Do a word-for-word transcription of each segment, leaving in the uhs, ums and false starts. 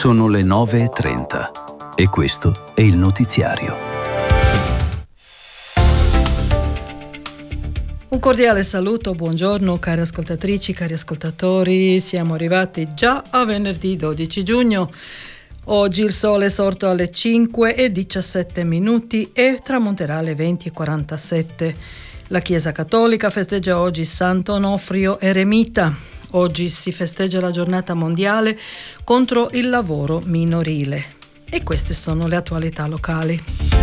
Sono le nove e trenta e questo è il notiziario. Un cordiale saluto, buongiorno cari ascoltatrici, cari ascoltatori. Siamo arrivati già a venerdì dodici giugno. Oggi il sole è sorto alle cinque e diciassette minuti e tramonterà alle venti e quarantasette. La Chiesa Cattolica festeggia oggi Santo Onofrio Eremita. Oggi si festeggia la giornata mondiale contro il lavoro minorile. E queste sono le attualità locali.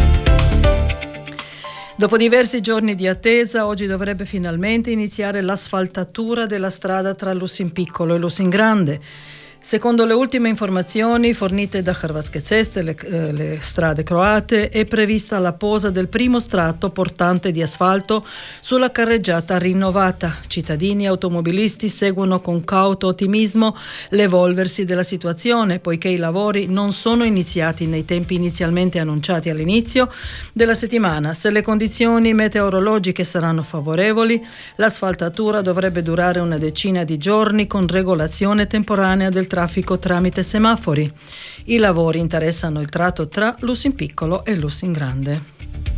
Dopo diversi giorni di attesa, oggi dovrebbe finalmente iniziare l'asfaltatura della strada tra Lusinpiccolo e Lusingrande. Secondo le ultime informazioni fornite da Hrvatske ceste, le, eh, le strade croate, è prevista la posa del primo strato portante di asfalto sulla carreggiata rinnovata. Cittadini e automobilisti seguono con cauto ottimismo l'evolversi della situazione, poiché i lavori non sono iniziati nei tempi inizialmente annunciati all'inizio della settimana. Se le condizioni meteorologiche saranno favorevoli, l'asfaltatura dovrebbe durare una decina di giorni con regolazione temporanea del traffico tramite semafori. I lavori interessano il tratto tra Lusinpiccolo e Lusingrande.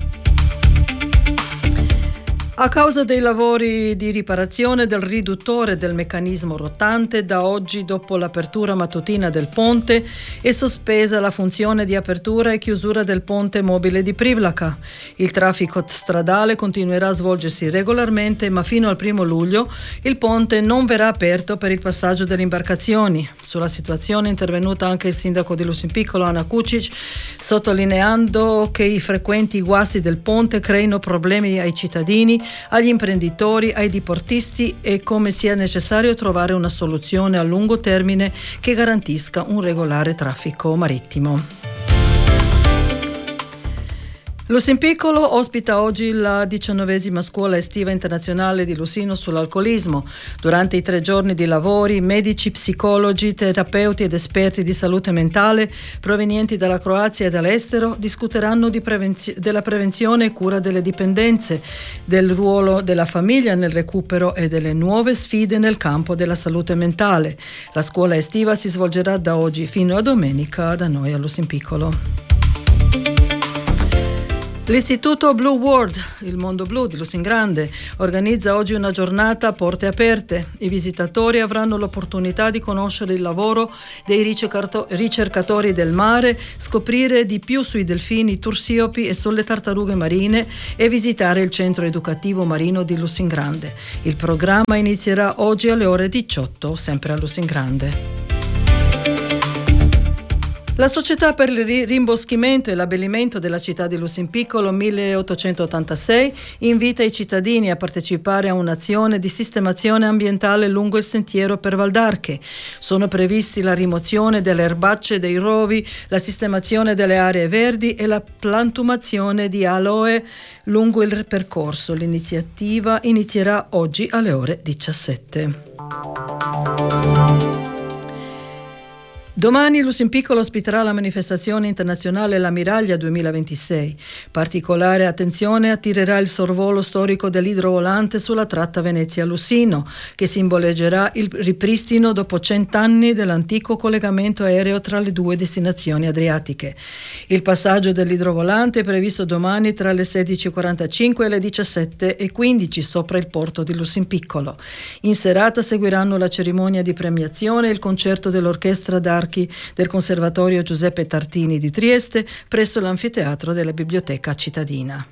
A causa dei lavori di riparazione del riduttore del meccanismo rotante, da oggi, dopo l'apertura mattutina del ponte, è sospesa la funzione di apertura e chiusura del ponte mobile di Privlaka. Il traffico stradale continuerà a svolgersi regolarmente, ma fino al primo luglio il ponte non verrà aperto per il passaggio delle imbarcazioni. Sulla situazione è intervenuta anche il sindaco di Lusinpiccolo, Ana Kucic, sottolineando che i frequenti guasti del ponte creino problemi ai cittadini, agli imprenditori, ai diportisti e come sia necessario trovare una soluzione a lungo termine che garantisca un regolare traffico marittimo. Lusinpiccolo ospita oggi la diciannovesima scuola estiva internazionale di Lusino sull'alcolismo. Durante i tre giorni di lavori, medici, psicologi, terapeuti ed esperti di salute mentale provenienti dalla Croazia e dall'estero discuteranno di prevenzio- della prevenzione e cura delle dipendenze, del ruolo della famiglia nel recupero e delle nuove sfide nel campo della salute mentale. La scuola estiva si svolgerà da oggi fino a domenica da noi a Lusinpiccolo. L'Istituto Blue World, il mondo blu di Lusingrande, organizza oggi una giornata a porte aperte. I visitatori avranno l'opportunità di conoscere il lavoro dei ricercatori del mare, scoprire di più sui delfini tursiopi e sulle tartarughe marine e visitare il centro educativo marino di Lusingrande. Il programma inizierà oggi alle ore diciotto, sempre a Lusingrande. La Società per il rimboschimento e l'abbellimento della città di Lusinpiccolo milleottocentottantasei invita i cittadini a partecipare a un'azione di sistemazione ambientale lungo il sentiero per Valdarche. Sono previsti la rimozione delle erbacce dei rovi, la sistemazione delle aree verdi e la plantumazione di aloe lungo il percorso. L'iniziativa inizierà oggi alle ore diciassette. Domani Lusinpiccolo ospiterà la manifestazione internazionale La Miraglia duemilaventisei. Particolare attenzione attirerà il sorvolo storico dell'idrovolante sulla tratta Venezia-Lusino, che simboleggerà il ripristino dopo cent'anni dell'antico collegamento aereo tra le due destinazioni adriatiche. Il passaggio dell'idrovolante è previsto domani tra le sedici e quarantacinque e le diciassette e quindici sopra il porto di Lusinpiccolo. In serata seguiranno la cerimonia di premiazione e il concerto dell'orchestra d'archi del Conservatorio Giuseppe Tartini di Trieste presso l'anfiteatro della Biblioteca cittadina.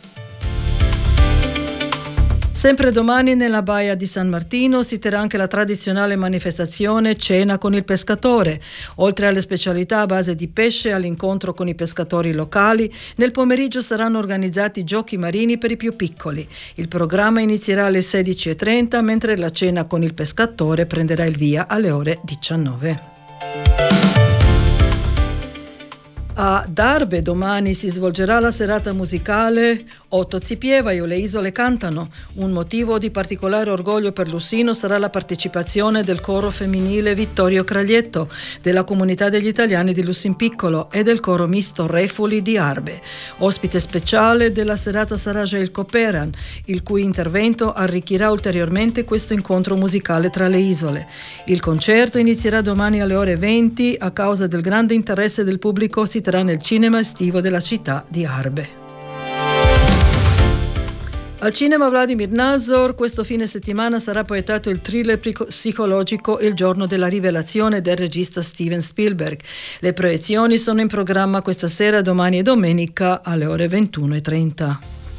Sempre domani nella baia di San Martino si terrà anche la tradizionale manifestazione Cena con il pescatore. Oltre alle specialità a base di pesce all'incontro con i pescatori locali, nel pomeriggio saranno organizzati giochi marini per i più piccoli. Il programma inizierà alle sedici e trenta, mentre la cena con il pescatore prenderà il via alle ore diciannove. A Darbe domani si svolgerà la serata musicale Otto Zipievaio, le isole cantano. Un motivo di particolare orgoglio per Lussino sarà la partecipazione del coro femminile Vittorio Craglietto, della comunità degli italiani di Lussinpiccolo e del coro misto Refuli di Arbe. Ospite speciale della serata sarà Željko Peran, il cui intervento arricchirà ulteriormente questo incontro musicale tra le isole. Il concerto inizierà domani alle ore venti. A causa del grande interesse del pubblico si terrà nel cinema estivo della città di Arbe. Al cinema Vladimir Nazor questo fine settimana sarà proiettato il thriller psicologico Il giorno della rivelazione del regista Steven Spielberg. Le proiezioni sono in programma questa sera, domani e domenica alle ore ventuno e trenta.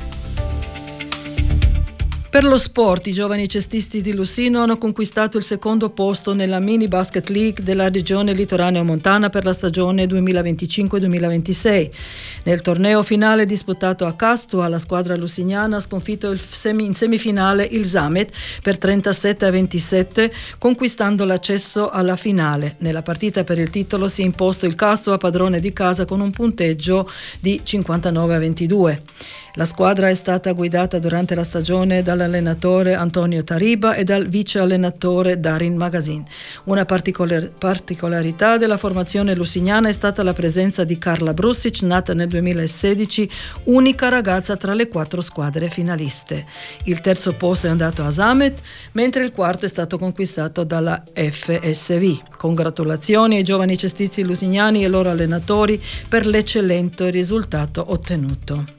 Per lo sport, i giovani cestisti di Lussino hanno conquistato il secondo posto nella Mini Basket League della regione litoraneo-montana per la stagione duemilaventicinque duemilaventisei. Nel torneo finale disputato a Castua, la squadra lussignana ha sconfitto il semi- in semifinale il Zamet per trentasette a ventisette, conquistando l'accesso alla finale. Nella partita per il titolo si è imposto il Castua padrone di casa con un punteggio di cinquantanove a ventidue. La squadra è stata guidata durante la stagione dall'allenatore Antonio Tariba e dal vice allenatore Darin Magazin. Una particolar- particolarità della formazione lussignana è stata la presenza di Carla Brusic, nata nel duemilasedici, unica ragazza tra le quattro squadre finaliste. Il terzo posto è andato a Zamet, mentre il quarto è stato conquistato dalla F S V. Congratulazioni ai giovani cestisti lusignani e ai loro allenatori per l'eccellente risultato ottenuto.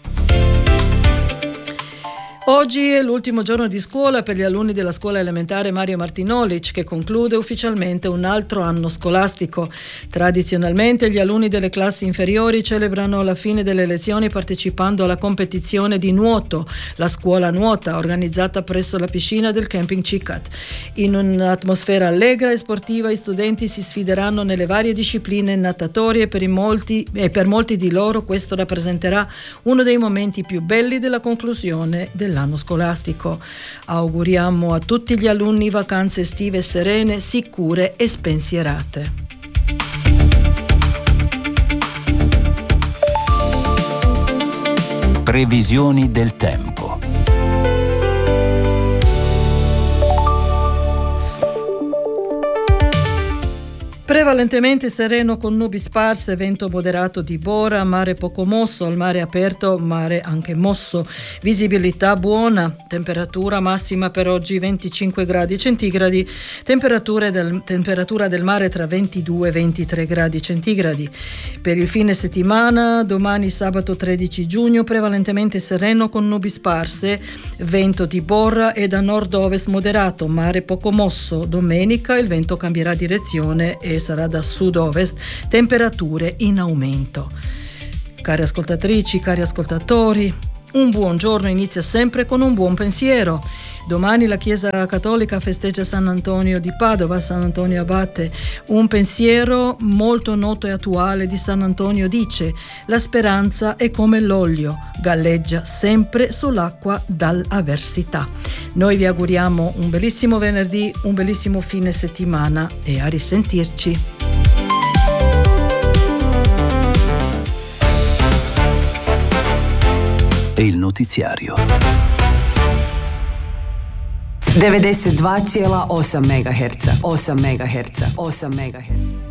Oggi è l'ultimo giorno di scuola per gli alunni della scuola elementare Mario Martinolic, che conclude ufficialmente un altro anno scolastico. Tradizionalmente gli alunni delle classi inferiori celebrano la fine delle lezioni partecipando alla competizione di nuoto, la scuola nuota, organizzata presso la piscina del camping Cicat. In un'atmosfera allegra e sportiva, i studenti si sfideranno nelle varie discipline natatorie e per, i molti, e per molti di loro questo rappresenterà uno dei momenti più belli della conclusione dell'anno l'anno scolastico. Auguriamo a tutti gli alunni vacanze estive serene, sicure e spensierate. Previsioni del tempo. Prevalentemente sereno con nubi sparse, vento moderato di Bora, mare poco mosso, al mare aperto, mare anche mosso, visibilità buona, temperatura massima per oggi venticinque gradi centigradi, temperatura del, temperatura del mare tra ventidue e ventitré gradi centigradi. Per il fine settimana, domani sabato tredici giugno, prevalentemente sereno con nubi sparse, vento di Bora e da nord-ovest moderato, mare poco mosso. Domenica il vento cambierà direzione e sarà da sud-ovest, temperature in aumento. Cari ascoltatrici, cari ascoltatori, un buon giorno inizia sempre con un buon pensiero. Domani la Chiesa Cattolica festeggia San Antonio di Padova, San Antonio Abate. Un pensiero molto noto e attuale di San Antonio dice: la speranza è come l'olio, galleggia sempre sull'acqua dall'avversità. Noi vi auguriamo un bellissimo venerdì, un bellissimo fine settimana e a risentirci. E il notiziario. devedeset dva zarez osam megaherca, osam megaherca, osam megaherca.